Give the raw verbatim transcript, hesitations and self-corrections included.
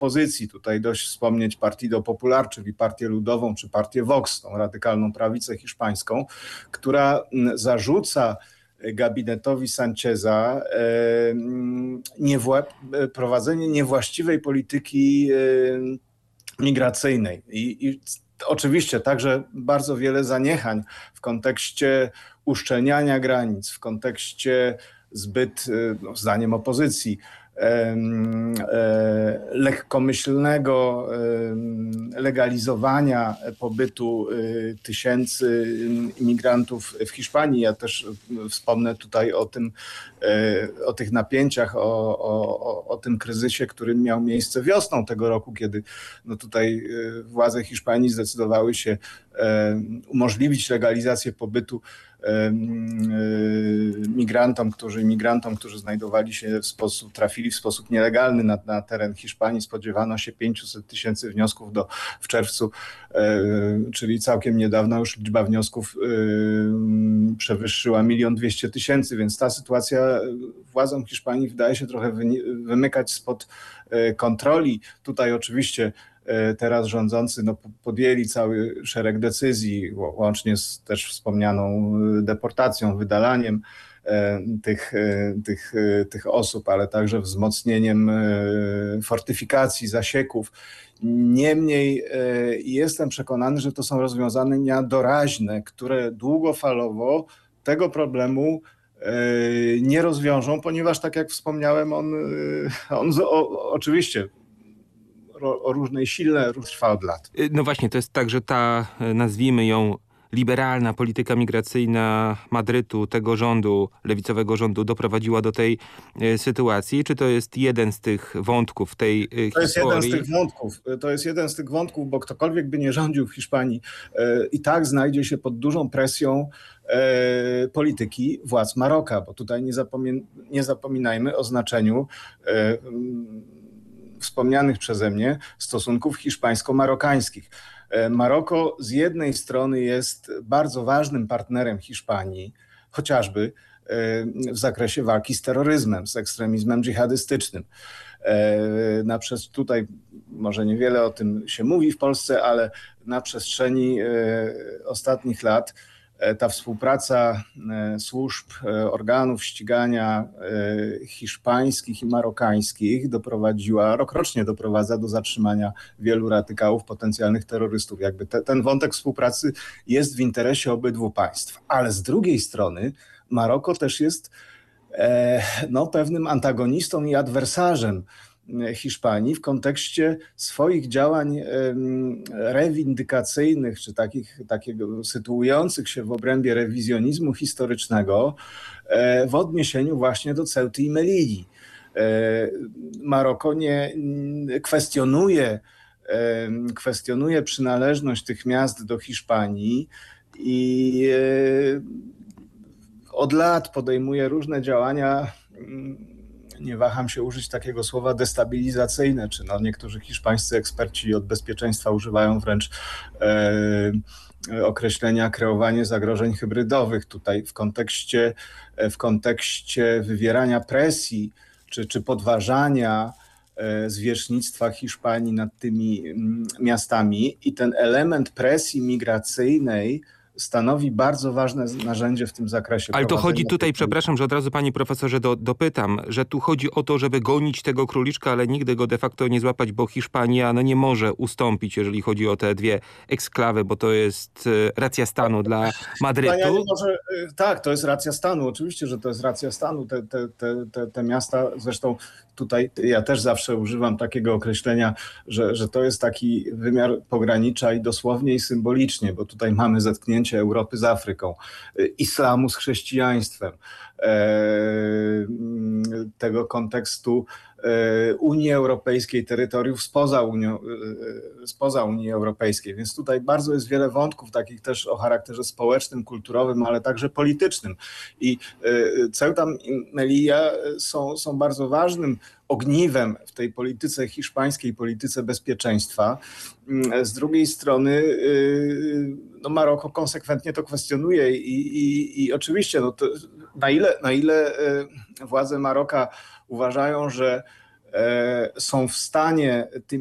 opozycji. Tutaj dość wspomnieć Partido Popular, czyli Partię Ludową, czy Partię Vox, tą radykalną prawicę hiszpańską, która zarzuca gabinetowi Sancheza niewła- prowadzenie niewłaściwej polityki migracyjnej. I, i oczywiście także bardzo wiele zaniechań w kontekście uszczelniania granic, w kontekście zbyt, no, zdaniem opozycji, lekkomyślnego legalizowania pobytu tysięcy imigrantów w Hiszpanii. Ja też wspomnę tutaj o tym, o tych napięciach, o, o, o tym kryzysie, który miał miejsce wiosną tego roku, kiedy no tutaj władze Hiszpanii zdecydowały się umożliwić legalizację pobytu migrantom, którzy imigrantom, którzy znajdowali się w sposób, trafili w sposób nielegalny na, na teren Hiszpanii. Spodziewano się pięciuset tysięcy wniosków do, w czerwcu, czyli całkiem niedawno już liczba wniosków przewyższyła milion dwieście tysięcy, więc ta sytuacja władzom Hiszpanii wydaje się trochę wymykać spod kontroli. Tutaj oczywiście teraz rządzący no, podjęli cały szereg decyzji, łącznie z też wspomnianą deportacją, wydalaniem tych, tych, tych osób, ale także wzmocnieniem fortyfikacji, zasieków. Niemniej jestem przekonany, że to są rozwiązania doraźne, które długofalowo tego problemu nie rozwiążą, ponieważ tak jak wspomniałem, on, on o, oczywiście o różnej sile trwa od lat. No właśnie, to jest tak, że ta, nazwijmy ją, liberalna polityka migracyjna Madrytu, tego rządu, lewicowego rządu, doprowadziła do tej e, sytuacji? Czy to jest jeden z tych wątków tej e, to historii? Jest jeden z tych wątków. To jest jeden z tych wątków, bo ktokolwiek by nie rządził w Hiszpanii, e, i tak znajdzie się pod dużą presją e, polityki władz Maroka, bo tutaj nie, zapomin- nie zapominajmy o znaczeniu e, wspomnianych przeze mnie stosunków hiszpańsko-marokańskich. Maroko z jednej strony jest bardzo ważnym partnerem Hiszpanii, chociażby w zakresie walki z terroryzmem, z ekstremizmem dżihadystycznym. Na przez tutaj może niewiele o tym się mówi w Polsce, ale na przestrzeni ostatnich lat ta współpraca służb, organów ścigania hiszpańskich i marokańskich doprowadziła, rokrocznie doprowadza do zatrzymania wielu radykałów, potencjalnych terrorystów. Jakby te, ten wątek współpracy jest w interesie obydwu państw. Ale z drugiej strony Maroko też jest no, pewnym antagonistą i adwersarzem Hiszpanii w kontekście swoich działań rewindykacyjnych, czy takich, takiego sytuujących się w obrębie rewizjonizmu historycznego w odniesieniu właśnie do Ceuty i Melilli. Maroko nie kwestionuje, kwestionuje przynależność tych miast do Hiszpanii i od lat podejmuje różne działania, nie waham się użyć takiego słowa, destabilizacyjne, czy no niektórzy hiszpańscy eksperci od bezpieczeństwa używają wręcz e, określenia kreowanie zagrożeń hybrydowych. Tutaj w kontekście, w kontekście wywierania presji, czy, czy podważania e, zwierzchnictwa Hiszpanii nad tymi m, miastami i ten element presji migracyjnej stanowi bardzo ważne narzędzie w tym zakresie. Ale to chodzi tutaj, przepraszam, że od razu panie profesorze do, dopytam, że tu chodzi o to, żeby gonić tego króliczka, ale nigdy go de facto nie złapać, bo Hiszpania no, nie może ustąpić, jeżeli chodzi o te dwie eksklawy, bo to jest racja stanu dla Madrytu. Nie może, tak, to jest racja stanu. Oczywiście, że to jest racja stanu. Te, te, te, te, te miasta, zresztą tutaj ja też zawsze używam takiego określenia, że, że to jest taki wymiar pogranicza i dosłownie i symbolicznie, bo tutaj mamy zetknięcie Europy z Afryką, islamu z chrześcijaństwem, tego kontekstu Unii Europejskiej, terytoriów spoza, Unią, spoza Unii Europejskiej. Więc tutaj bardzo jest wiele wątków takich też o charakterze społecznym, kulturowym, ale także politycznym. I Ceuta i Melilla są, są bardzo ważnym ogniwem w tej polityce hiszpańskiej, polityce bezpieczeństwa. Z drugiej strony no Maroko konsekwentnie to kwestionuje i, i, i oczywiście no to na ile, na ile władze Maroka uważają, że są w stanie tymi